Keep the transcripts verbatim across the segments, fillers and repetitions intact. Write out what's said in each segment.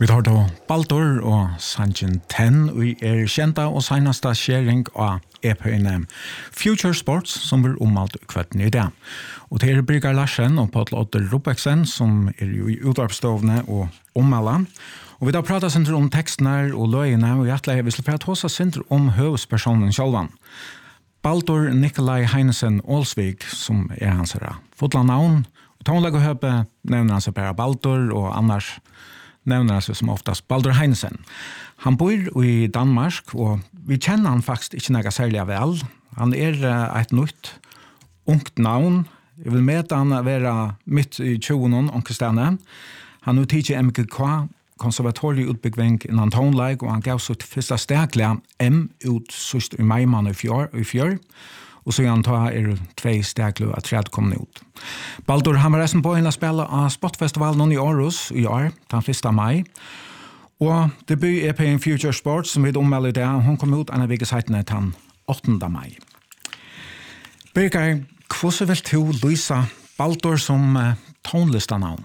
Vi tar då Baldur og Sanjin ten, vi er kjenta og seneste skjering av E P N Future Sports, som blir ommalt kvetten i det. Og det er Birger Larsen og Paul Otter Rupeksen, som er jo i utvarpstovene og ommelda. Og vi da prater senter om tekstene og løgene, og hjertelig vi skal prate hos senter om høvespersonen sjølvan. Baldur Nikolai Heinesen Olsvik, som er hans herre fotla navn, og tonlag og høpe nevner han seg bare Baldur, og annars nevner han seg som oftast Baldur Heinesen. Han bor i Danmark, og vi kjenner han faktisk ikke noe særlig vel. Han er et nytt, ungt navn. Jeg vil møte han være midt i tjugonen, onkestene. Han er tidlig M G K, konservatorieutbygging innan tonlag, og han gav sitt første steglige M ut sørst i maimann i fjør, i fjør. Og så han tar er två steglige at tredje kommer ut. Baldur han var resten på henne spela av Spotfestivalen i Aarhus i år, den første mai. Og debut E P N Future Sports, som vi ommelder i det, hun kom ut en av vikesheitene den åttende mai. Birger, hvordan vil du lyse Baldur som uh, tonlistanavn?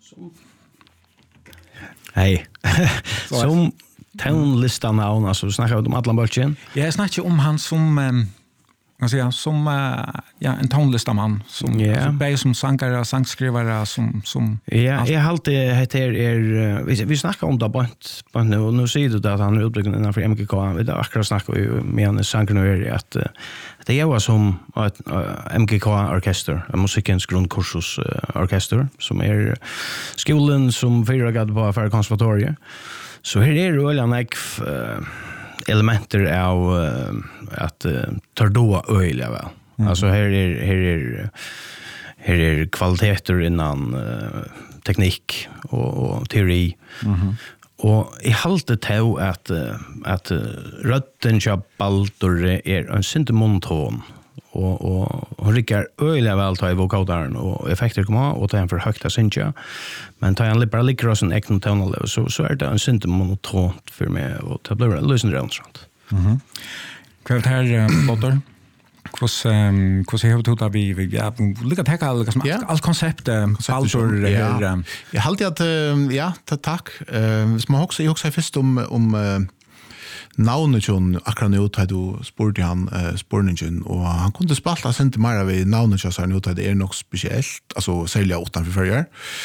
Hej. Som tonlistanavn, alltså du snackar om Adlan Bolchen. Ja, jag snackar om han som um, jag säger som uh, ja, en tonlistaman som yeah. alltså, bäj som sankare, sangskrivare som som Ja, jag har alltid heter er vi, vi snackar om det bant bant nu och nu säger du att han är utbyggd innanför M G K. Vi har akkurat snackat vi med en sankare att uh, det är ju som ett uh, M G K-orkester, en musikens grundkursus uh, orkester, som är skolan som fyra gad på för konservatoriet. Så här är det väl en uh, elementer av uh, att uh, tardoa öjliga väl. Mm. Alltså här är här är här är kvaliteter innan uh, teknik och, och teori. Mm. Og jeg halte til at, at røtten til Baldur er en sinte monoton, og, og hun rikker øyelig vel til vokalderen, og effekter kommer, og til en for høyt av sinja. Men til en bare liker oss en egen tonale, så, så er det en sinte monoton for meg, og det blir løsende rønt. Mm-hmm. Hva er det her, Baldur? Hvordan hvordan har du tog vi vi ja lycka ta all liksom all koncept Baldur ja jag håller att ja tack vi ska också jag också först om om navnet John akkurat nu tar du spurte han spurningen och han kunde spalta sent mer av navnet så nu tar det är nog speciellt alltså sälja utanför förr.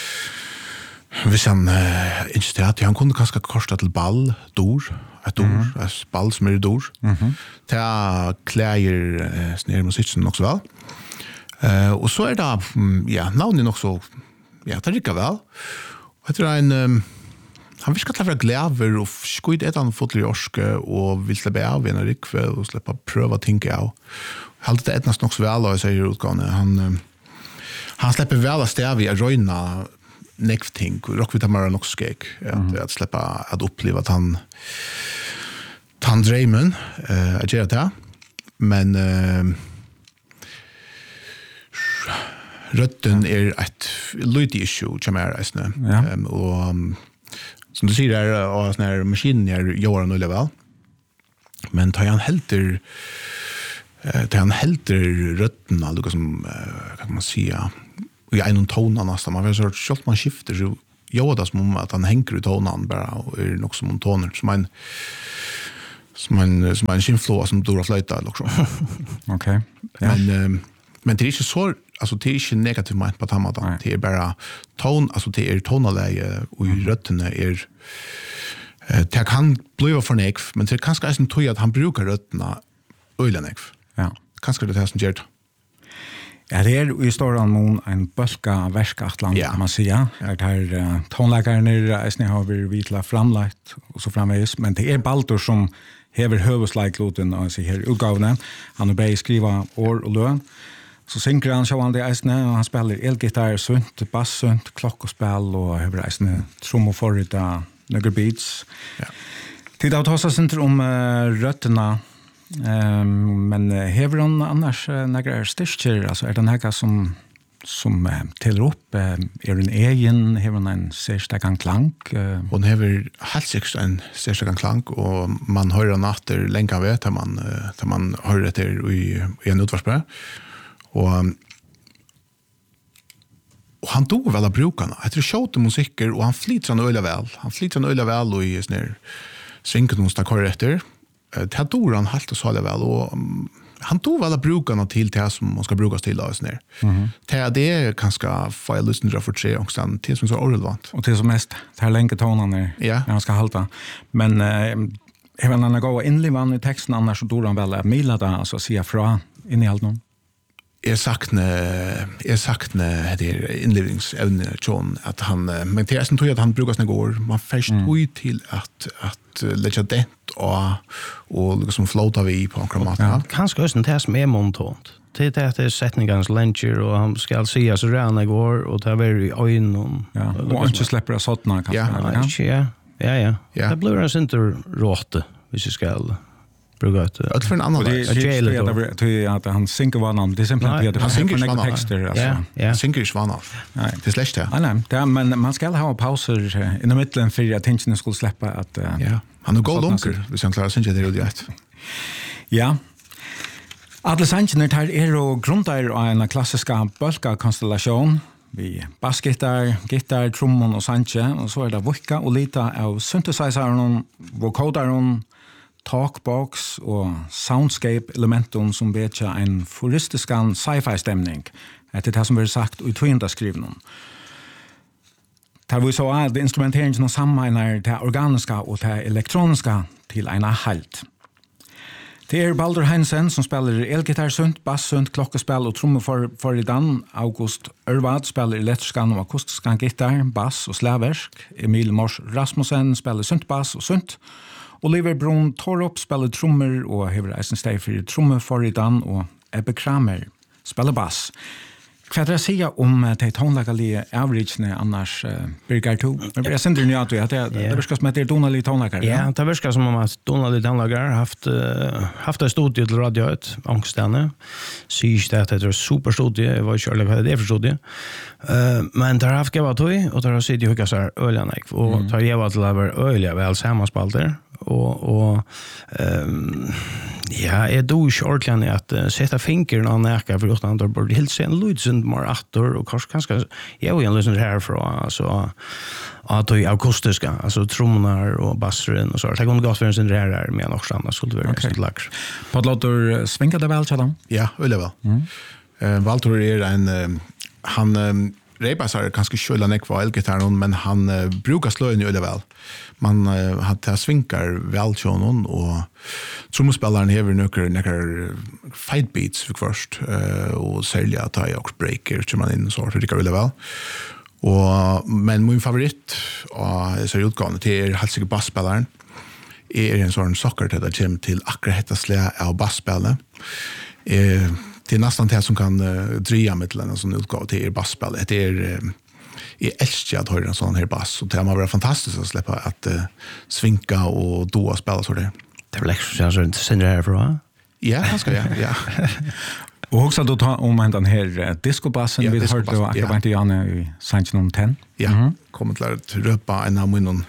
Vi sen inställt han kunde kanske kosta till ball dor ett dor mm. ett ball som är dor. Mhm. Ta kläjer snär musiken också väl. Eh och så är det ja navnet också ja det gick väl. Och det är en um, han viskar till för gläver och skuid ett annat fotlorske och vill släppa av en rikväll och släppa pröva tänka av. Halt det etnas nog så väl och säger utgående han um, han släpper väl att stäva i röjna next thing rock with Amara nog skek att att släppa att uppleva att han han drömmen eh att göra det men eh rötten är ett lite issue som är alltså och som du säger där och såna här maskiner gör nog väl men tar han helter eh tar han helter rötten alltså som kan man säga i en ton nästan man vill så shot man skifter så gör det som att han hänger ut tonen bara och är nog som toner som en som en som en skinflå som drar flöjta liksom. Okej. Men men det är inte så alltså det är inte negativt mind på tamata. Det är bara ton alltså det är tonläge och i rötterna är det kan bli för nek men det kan ska inte tro att han brukar rötterna ölenek. Ja. Kanske det här som gör. Ja, det er i stor mån en bølka verskattland, kan man säga. Det her uh, tonleggerne er har vi vitla framlagt og så framveis, men det er Baldur som hever høvesleikloten av seg her utgavene. Han er bare skriva år og løn. Så synker han sjåan det eisne, og han spiller elgitar, sunt, basssunt, klokkospel, og hever eisne trom og forrita nøkker beats. Ja. Tid av tåsa synder om uh, røttena. Um, men uh, hever han annars uh, några styrker, alltså är det några som som uh, täller upp uh, är en egen hever han en särskild klang uh. Hon hever helt säkert en särskild klang och man hör den efter länge vet man uh, där man hör det i i en utvarsbär och um, och han tog väl brukarna. Jag tror showte musiker och han flyter han öliga väl. Han flyter han öliga väl och i sån här svinket någonstans kvar efter. Det här tog han helt och så väl och um, han tog väl brukarna till det som man ska brukas till av sån här. Mm. Det, det är ganska få jag lyssnar för tre och sen till som så orelevant. Och det som mest det här länge tonen ja. han ska halta. Men eh, även när han går inlivan i texten annars så tog han väl att mila det alltså säga fra in i allt någon. Jag saknar jag saknar det är inlivningsävne John att han men det är sen tror jag att han brukar snä går man först mm. till att att lägga det och och liksom floata vi på kromat. Ja, kanske just det som är montont. Det är det sättningens länger och han ska se så rena går och ta very ögon. Ja, och inte släpper sådana kanske. Ja, ja, ja. Ja. Det blir en center råte hvis jag ska bruka ett allt för en annan. Det är att han synker vanan. Det är simpelt att han synker vanan texter alltså. Han synker vanan. Nej, det är släkt det. Nej, nej, men man ska ha pauser i mitten för att tensionen skulle släppa att ja. Han har gått långt. Vi ska klara synka det rätt. Ja. Alle sangene tar er og grunder av en klassiska bølka-konstellasjon. Vi bassgitar, gitar, trummon og sanje, og så er det vukka og lita av synthesizeren, vocoderen, talkbox og soundscape-elementen som betja en furistisk sci-fi-stemning, etter det som blir sagt i tvindaskrivnen. Tar vi så er det instrumenteringen sammeiner det organiska og det elektroniska til en halt. Det er Baldur Heinsen som spiller elgitar sunt, bass sunt, klokkespill og tromme for, for i dan. August Ørvad spiller elektriska og akustiska gitar, bass og slaversk. Emil Mors Rasmussen spiller sunt, bass og sunt. Oliver Brun Torup spiller trommer og hever eisen steg for tromme for i dan, og Ebbe Kramer spiller bass. Hva er det å si om de tonlagalige averagene annars, uh, Birger to? Men jeg synes det at det, det virker som at det er donalige tonlagere. Ja, det virker som om at donalige tonlagere har haft, uh, haft et studie til radioet, angstene. Sier ikke at det er et superstudie, jeg var ikke ærlig hva det er for studie. Uh, men det har haft gavet tog, og det har sitt i hukket seg øyene, og det har gavet til å være øyelig vel sammenspalter. Og, og um, ja, jeg do ikke ordentlig at uh, sette fingeren av nækka for utan andre burde helt se en lydsund mer atter, og kanskje, kanskje jeg er jo en lydsund herfra, altså at det er akustiska, altså trommer og basseren og så. Det kunne gått for en synd her her med en årsann, det skulle være en synd lager. På at låter svinka det vel, Tjadam? Ja, veldig vel. Mm. Uh, Valtor er en, uh, han um, Reibasar kanskje kjøla nek for elgitaren, men han uh, brukar sløyen jo vel. Man uh, hadde svinkar vel tjånen, og trommespilleren hever nøkker nekker fight beats for først, uh, og særlig at jeg også breaker, kjør man inn så det rikker veldig vel. Og, men min favoritt av disse utgavene til er helt sikkert bassspilleren, er en sånn sokker til det kommer til akkurat dette slag av bassspillet. Eh, det er nesten det som kan uh, drya med til en sånn utgave til er bassspillet. Det er uh, jeg elsker at høre en sånn her bass, og det må være fantastisk å slippe at uh, svinka og doa spille så det. Det er vel ikke sånn at du sender her for hva? Ja, det skal jeg, ja. Og også du tar om den her uh, discobassen, ja, vi hørte jo akkurat ikke Janne i Sanchen om ten. Ja, mm -hmm. kommer til å røpe en av munnen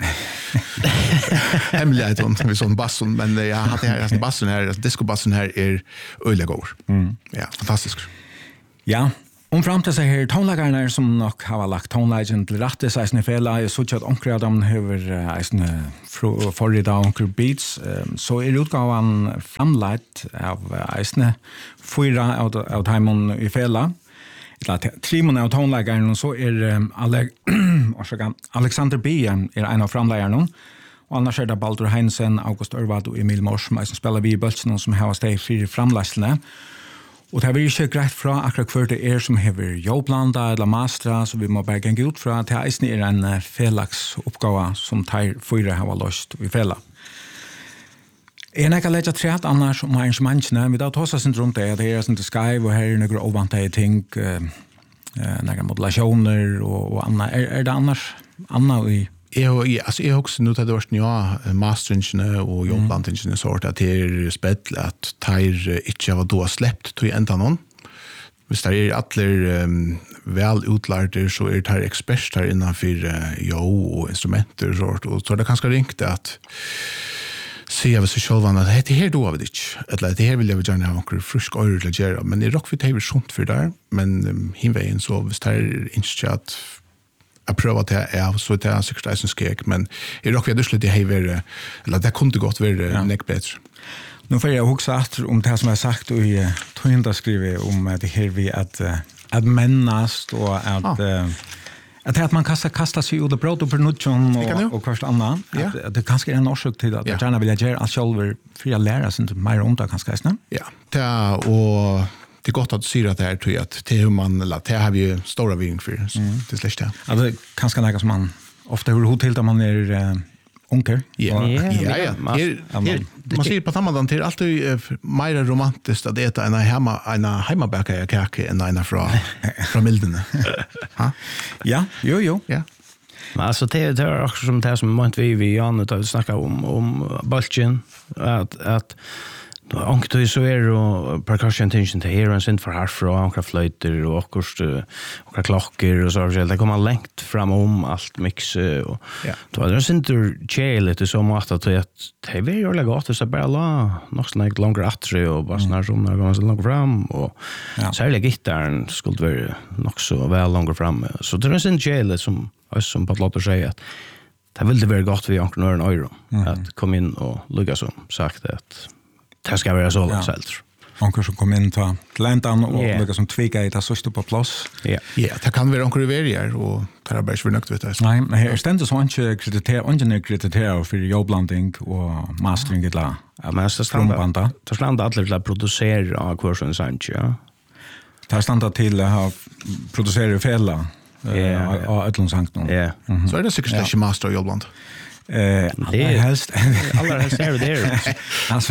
hemmelighet med sånn bassen, men jeg har hatt det her, bassen her, discobassen her er øyelig god. Mm. Ja, fantastisk. Ja, om fram til seg her tonlagerne som nok har lagt tonlagen til rette seg i fela, jeg så ikke at omkring av dem har eisne forrige dag omkring beats, så er utgaven framleit av eisne fyra av, av timon i fela, trimon av tonlagerne, og så er um, Ale Alexander B. er en av framleggerne, og annars er det Baldur Heinsen, August Ørvad og Emil Mors, som spiller vi i bølsen, som har steg fire framleggene. Og det er ikke greit fra akkurat hver det er som hever jobblanda eller mastra, så vi må bare gjenge ut fra at det eisen er en felags oppgave som tar fyra har løst i fela. Jeg er ikke lett at træt annars om arrangementene, vi da tar oss sin rundt det, det er sånn til Skype, og her er noen ovante ting, uh, noen modulasjoner og, og annet. Er, er det annars annet i? Jeg, altså, jeg har også nå tatt det ja, masteringene og jobblandingene så at det er spedelig at det ikke var da slept til enda noen. Hvis det er alle um, vel utlærte, så er det eksperter innenfor uh, jo og instrumenter og så, og så er det kanskje ringt at säga vi så själva att det här då av det inte. Eller det här vill jag gärna ha några frisk öre till att göra. Men i rockfit är vi sånt för där. Men um, hinvägen så hvis det är inte att jag prövar att det är så det är säkert en skek. Men i rockfit är det slut det här är eller det kunde gott vara ja. Näck bättre. Nu får jag också efter om det som jag sagt och i Tvinda skriver om det här vi att att männast och att ah. Att att man kastar kastar sig ut och prata på nutjon och och först annan ja. att, att det kanske är en orsak till att ja. jag gärna vill göra allt själv för jag lära sig inte mer om det kanske nästan. Ja. Det och det är gott att syra det här tror jag att det hur man eller det har vi ju stora vinning för mm. det släkt ja. Alltså kanske något som man ofta hur hot till att man är uh, onkel. Ja, ja, ja. ja. Her, her, man ser på tammadan till allt är mer romantiskt att äta en hemma en hemmabakad kaka än en från från Milden. Ha? Ja, jo jo. Ja. Men alltså det det är också som det som man vi vi Jan att snacka om om Balchen att att då ankto så är och percussion tension till här och sen för här från ankra flöjter och akkurst och klockor och så där det kommer längt fram om allt mix och ja. Då är det sen tur chill lite så mat att det är väl ju gott så bara la nog snägt långt attre och bara snart som när går så långt fram och ja. Så är det gitarren skulle vara nog så väl långt fram så det är sen chill som som på att låta säga att det vill det vara gott vi ankar några euro mm. att komma in och lugga som sagt att det ska vara så långt helt. Onkel som kom in till Landan och yeah. lukka som tvika i det sista på plats. Ja, ja, det kan vara onkel i verier och det är bara så nökt vet jag. Nej, men här ständigt så inte kreditera, inte kreditera för jobblanding och mastering i det. Ja, men det standa. Det standa alla till att producera kursen sant, ja. Det standa till att ha producera fälla. Ja, och ett långsankt någon. Ja. Så är det säkert inte master jobbland. Eh, det är helst alla helst är det. Alltså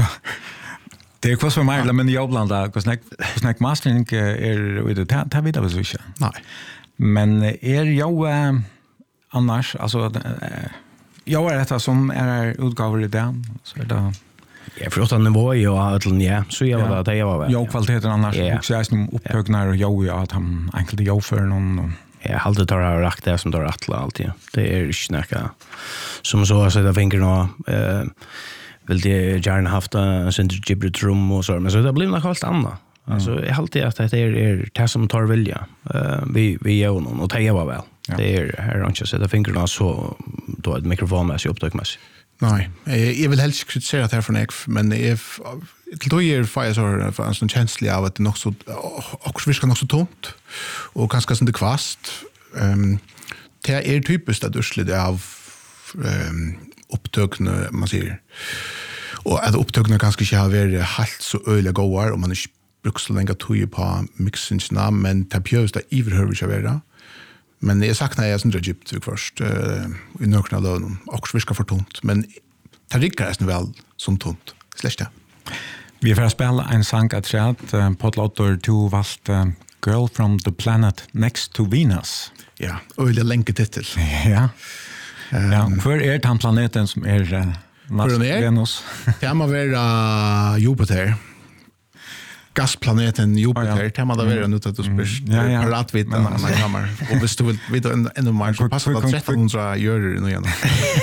det är kvar för mig men i Oblanda hur snack snack mastering är det det tar vi det så inte. Nej. Men är jag äh, annars alltså äh, jag är detta som är utgåvor i det så är det ja för att nivå ju att ja så jag var det jag var väl. Jag kvaliteten annars också är som upptögnar och jag att han enkelt jag för någon jag har alltid tagit rakt det som tar attla alltid. Det är snacka som så så det tänker nå eh vill det gärna haft en center gibret rum och så men så det blir nog helt annat. Alltså jag har alltid att det är är det som tar vilja. Eh vi vi gör någon och det var väl. Ja. Det är här inte så det tänker nå så då ett mikrofonmässigt upptagmässigt. Nej, jag vill helst kritisera det här från Ek, men if till då är fire så för en sån känslig av att det nog så också viskar nog så tomt och ganska som det kvast. Ehm det är typiskt att urslit av ehm upptökna man säger. Och att upptökna ganska inte har varit helt så öliga goar om man inte brukar så länge tog på mixingarna men det behövs det överhuvud inte vara. Men jag saknar jag som det Egypt först uh, i nökna lön och viska för tomt men det rickar nästan väl som tomt släckta. Vi får spela en sång att säga att potlåter två valt uh, Girl from the Planet Next to Venus. Ja, och det länke titel. Ja. Um, ja, för är det han planeten som är uh, Venus? Det må vara Jupiter. Gasplaneten Jupiter, det har man da vært nødt til å spørre paratvitt av denne kammer. Og hvis du vil vite enda mer, så passer det tretton hundra gjører nå igjen.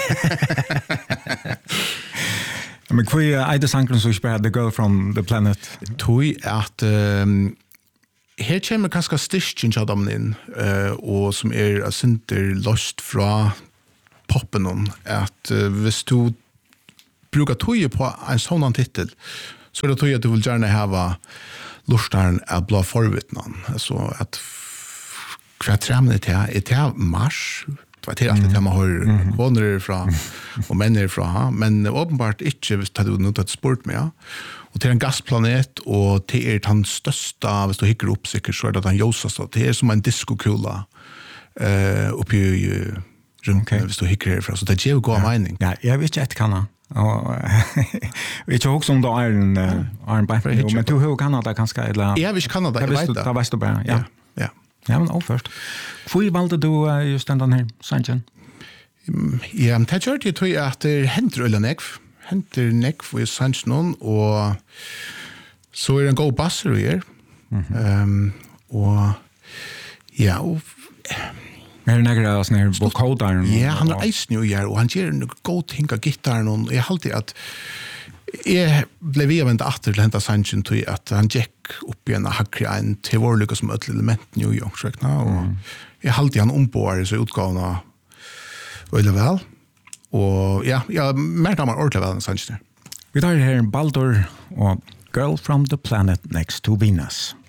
Men hva er det sankeren som spørre The Girl from the Planet? Tog at um, her kommer ganske styrkjen av dem inn, uh, og som er sinter løst fra poppen om, at uh, hvis du bruker tog på en sånn titel, så det tror jag att du vill gärna ha lustan att blå förvittnan. Alltså att kvarträmnet är är till mars. Det var till alltid att man har kvinnor från och män från. Men uppenbart inte visst att du något att sport med. Och till en gasplanet och till är den största, hvis du hickar upp säkert så är det den ljusaste. Det är som en diskokula eh uppe i rummet hvis du hickar ifrån. Så det ger ju god mening. Ja, jag vet inte ett kan och vi tror också om då är en Iron Bike men du hur Kanada kanske eller ja vi Kanada jag vet det där visst du bara ja ja ja men auch först hur valde du just den här sanchen ja men det gör det tror jag att det händer eller neck händer neck för sanchen och så är det en go basser här ehm och ja och Är det några av såna här vocoder? Ja, han är eisen ju här och han ger en god ting av gitarren och jag alltid att jag blev vi avvänt efter till hända sanchen till att han gick upp igen och hackade en till vår lycka som ett element New York räkna och jag alltid han ombord så utgåvna väldigt väl och ja, jag märkte man ordentligt väl sanchen. Vi tar här Baldur och Girl from the Planet Next to Venus.